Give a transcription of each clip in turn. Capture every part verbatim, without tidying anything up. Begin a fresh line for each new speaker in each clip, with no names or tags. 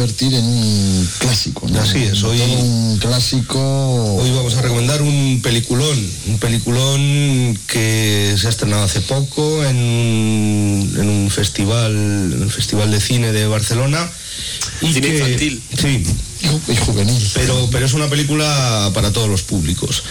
convertir en un clásico, ¿no?
Así es, hoy
un clásico.
Hoy vamos a recomendar un peliculón, un peliculón que se ha estrenado hace poco en un, en un festival, en el Festival de Cine de Barcelona. Y
cine
que,
infantil.
Sí.
Y juvenil.
Pero, pero es una película para todos los públicos.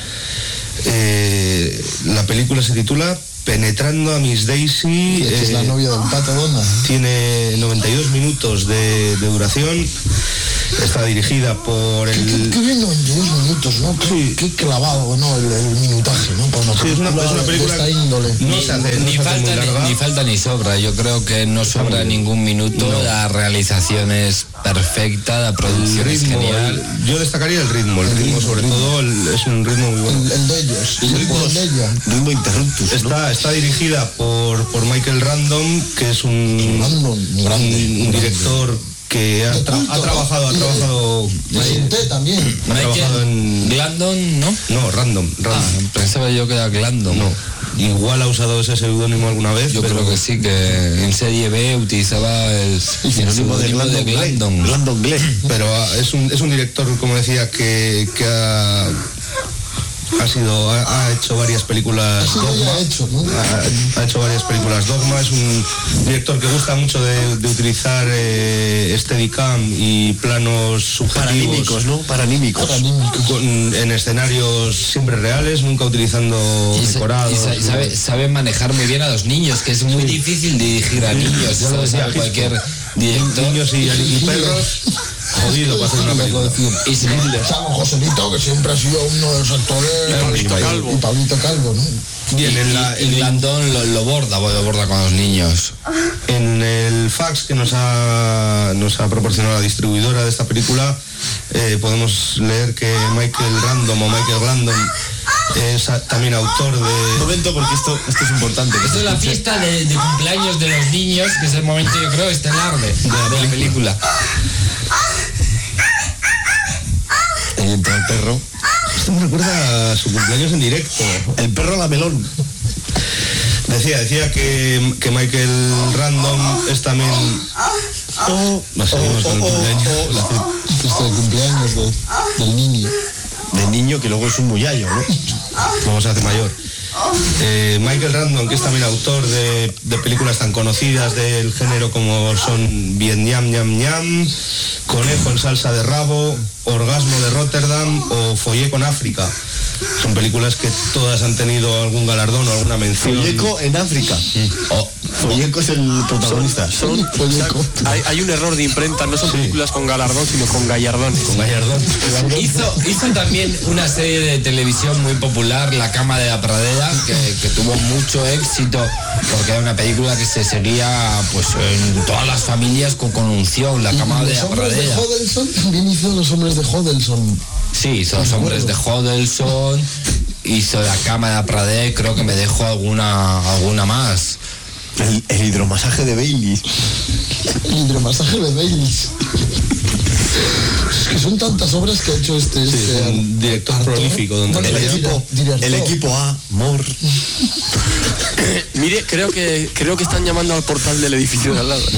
Eh, la película se titula Penetrando a Miss Daisy.
Es eh, la novia del Pato Donald.
Tiene noventa y dos minutos de, de duración. Está dirigida por el...
Qué, qué bien noventa y dos minutos, ¿no? Qué,
sí.
qué clavado, ¿no? El, el minutaje, ¿no? Para una
sí, es una, es una película
de esta índole.
No se hace,
ni,
no se
falta,
hace
ni, ni falta ni sobra. Yo creo que no sobra ningún minuto. No. La realización es perfecta, la producción
el ritmo,
es genial.
El, yo destacaría el ritmo. El, el ritmo, sobre ritmo. todo, el, es un ritmo muy bueno.
El, el de ellos. El ritmo, el de ella.
Ritmo interruptus. Está, ¿no? Está dirigida por, por Michael Random, que es un,
Random, grande,
un, un director que ha, tra ha trabajado, ha trabajado...
Te también.
Ha trabajado en...
Glandon, ¿no?
No, Random. Random.
Ah, pensaba yo que era Glandon.
No. Igual ha usado ese seudónimo alguna vez.
Yo
pero...
creo que sí, que en serie B utilizaba el seudónimo de Glandon. De Glandon.
Glandon Glen. Pero es un, es un director, como decía, que, que ha... Ha sido, ha, ha hecho varias películas Dogma,
ha hecho, ¿no?
ha, ha hecho varias películas Dogma, es un director que gusta mucho de, de utilizar eh, Steadicam y planos subjetivos.
Paranímicos, ¿no? Paranímicos.
Paranímicos.
Con, en escenarios siempre reales, nunca utilizando
y
decorados.
Y sabe, sabe manejar muy bien a los niños, que es muy sí. difícil dirigir a niños, ya lo decía cualquier director.
Niños y, y perros. Jodido para hacer una película.
Y Samo Joselito, que siempre ha sido uno de los actores.
Y Pablito Calvo.
Y Pablito Calvo, ¿no?
Bien, en la,
y Glandon lo, lo borda, lo borda con los niños.
En el fax que nos ha, nos ha proporcionado la distribuidora de esta película, eh, podemos leer que Michael Random o Michael Random es a, también autor de...
Un momento, porque esto, esto es importante.
Esto es la fiesta de, de cumpleaños de los niños, que es el momento, yo creo, estelar de, de, la, de la película.
Ahí entra el perro.
Esto me recuerda a su cumpleaños en directo.
El perro lamelón.
Decía, decía que, que Michael Random es también...
Oh,
no seguimos con el cumpleaños.
Oh, la fiesta de cumpleaños de, del niño.
Del niño que luego es un muyallo, ¿no?
Luego se hace mayor. Eh, Michael Random, que es también autor de, de películas tan conocidas del género como son Bien Ñam Ñam Ñam, Conejo en salsa de rabo, Orgasmo de Rotterdam o Follé con África. Son películas que todas han tenido algún galardón o alguna mención.
Folleco en África.
Mm.
Oh, Folleco es el protagonista.
Son, son, hay, hay un error de imprenta, no son sí. películas con galardón, sino con gallardones.
Con gallardón.
Hizo, hizo también una serie de televisión muy popular, La Cama de la Pradera, que, que tuvo mucho éxito, porque era una película que se seguía pues en todas las familias con, con unción, La Cama de la Pradera.
Los hombres de Hodelson también hizo Los Hombres de Hodelson.
Sí, hizo Los Hombres de Hodelson, hizo La Cama de la Pradera y creo que me dejó alguna, alguna más.
El, el hidromasaje de Baileys.
El hidromasaje de Baileys. Es que son tantas obras que ha hecho este...
Sí,
este
un director
actor,
prolífico. Donde
el, equipo, el equipo A, Mor.
Mire, creo que, creo que están llamando al portal del edificio de al lado.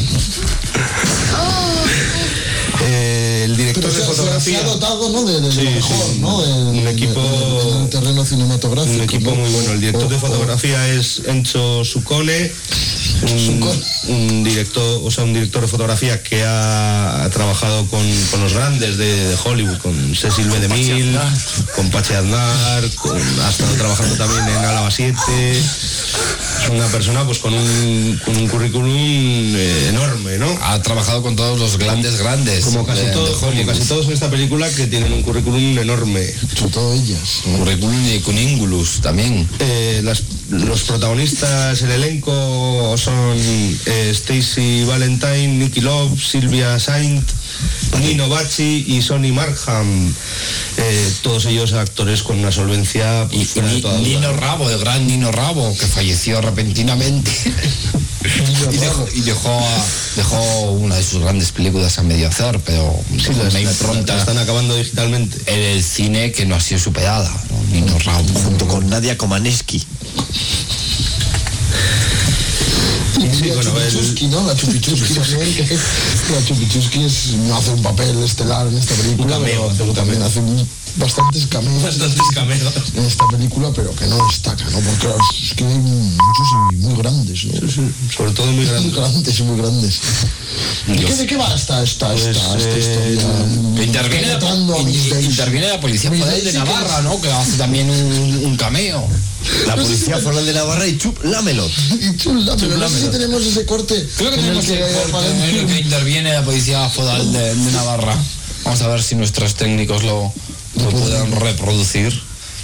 Eh, el director
Pero
de
se,
fotografía
se ha dotado, ¿no? de, de
sí,
lo mejor,
sí,
¿no? De,
un equipo
de, de, de un terreno cinematográfico,
un equipo
¿no?
muy bueno. El director
o,
de fotografía o, es Enzo Sucone, un, un director, o sea, un director de fotografía que ha, ha trabajado con, con los grandes de, de Hollywood, con Cecil B. DeMille, con Pachi Aznar, con, ha estado trabajando también en Álava siete. Es una persona pues con un, con un currículum eh, enorme, ¿no?
Ha trabajado con todos los grandes grandes.
Como casi,
de,
todos,
de
como casi todos en esta película, que tienen un currículum enorme.
Sobre todo ellas.
Un currículum de Cuningulus también.
Eh, las, los protagonistas, el elenco son eh, Stacy Valentine, Nicky Love, Silvia Saint, Nino Bacci y Sonny Markham. Eh, todos ellos actores con una solvencia pues,
y,
fuera
y
de toda
Nino
duda.
Rabo, el gran Nino Rabo, que falleció repentinamente y, dejó, y dejó, a, dejó una de sus grandes películas a medio hacer, pero
sí,
una
la,
impronta
la están acabando digitalmente
en el cine que no ha sido superada, ¿no? Nino Rabo
junto con Nadia Comaneci.
y Sí,
la
bueno,
Chupichuski, ¿no? La Chupichuski también, que la Chupichuski es, no hace un papel estelar en esta película,
Un cameo,
pero, pero también hace un- bastantes cameos
Bastantes cameos.
en esta película, pero que no destaca, ¿no? Porque es que hay muchos y muy grandes, ¿no?
Sobre todo muy
Muy
grande.
grandes, muy grandes. ¿De
Dios.
qué, de qué va esta, esta, esta, esta
Pues, eh,
historia?
Que interviene, la,
Retratando a Miss
in-
Daisy.
interviene la policía
Miss
foral de
Daisy, que
Navarra,
es-
¿no? Que hace también un, un cameo.
La policía foral de Navarra y Chup Lamelot.
Y chula, pero no sé si tenemos ese corte.
Creo que
en
tenemos
el
el corte
aparece-
en el que interviene la policía foral de, de Navarra. Vamos a ver si nuestros técnicos lo, lo pueden reproducir.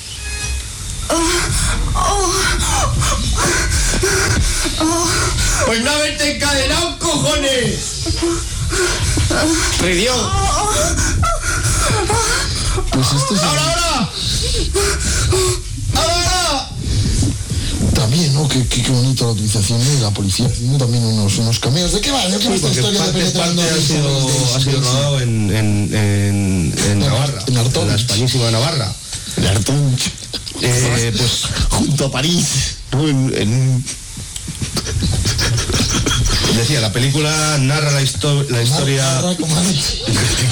¡Pues no haberte encadenado, cojones! ¡Ridió!
Pues este es el-
¡Ahora, ahora! ¡Ahora!
también, ¿no? Qué, qué, qué bonita la utilización de la policía haciendo también unos, unos cameos. ¿De qué va? ¿De qué va esta
Porque
historia de
parte,
penetrando
parte
a
ha
Miss
sido,
Daisy?
ha sido rodado en, en, en, en Navarra,
en Artois.
en la españísima Navarra.
En Artunch.
Eh, pues
Junto a París. ¿no? En, en un...
decía, la película narra la, histo- la historia
Narra, como ha dicho.